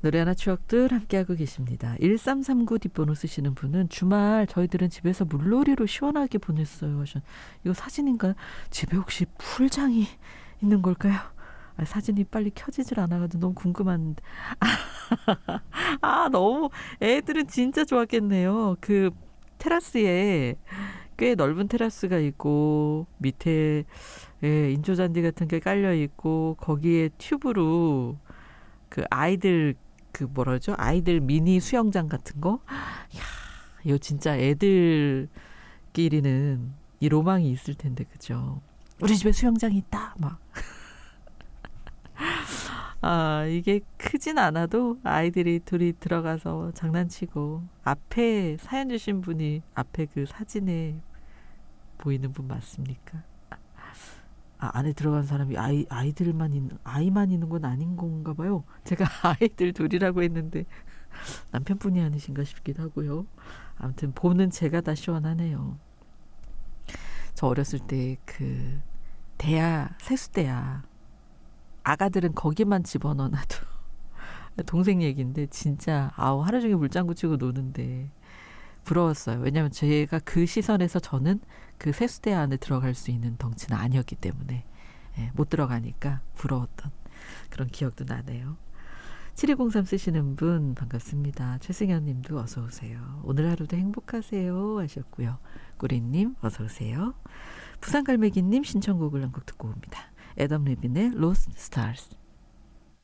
노래 하나 추억들 함께하고 계십니다. 1339 뒷번호 쓰시는 분은 주말 저희들은 집에서 물놀이로 시원하게 보냈어요. 이거 사진인가요? 집에 혹시 풀장이 있는 걸까요? 사진이 빨리 켜지질 않아가지고 너무 궁금한데. 너무 애들은 진짜 좋았겠네요. 그 테라스에 꽤 넓은 테라스가 있고 밑에 인조잔디 같은 게 깔려 있고 거기에 튜브로 그 아이들 아이들 미니 수영장 같은 거. 이야, 이거 진짜 애들끼리는 이 로망이 있을 텐데, 그죠? 우리 집에 수영장이 있다, 막. 이게 크진 않아도 아이들이 둘이 들어가서 장난치고, 앞에 사연 주신 분이 앞에 그 사진에 보이는 분 맞습니까? 안에 들어간 사람이 아이만 있는 건 아닌 건가 봐요. 제가 아이들 둘이라고 했는데 남편분이 아니신가 싶기도 하고요. 아무튼 보는 제가 다 시원하네요. 저 어렸을 때 그 세수대야. 아가들은 거기만 집어넣어놔도 동생 얘기인데 진짜 하루 종일 물장구 치고 노는데 부러웠어요. 왜냐하면 제가 그 시선에서 저는 그 세수대 안에 들어갈 수 있는 덩치는 아니었기 때문에 못 들어가니까 부러웠던 그런 기억도 나네요. 7203 쓰시는 분 반갑습니다. 최승현 님도 어서 오세요. 오늘 하루도 행복하세요 하셨고요. 꾸리님 어서 오세요. 부산갈매기님 신청곡을 한 곡 듣고 옵니다. 애덤 레빈의 Lost Stars.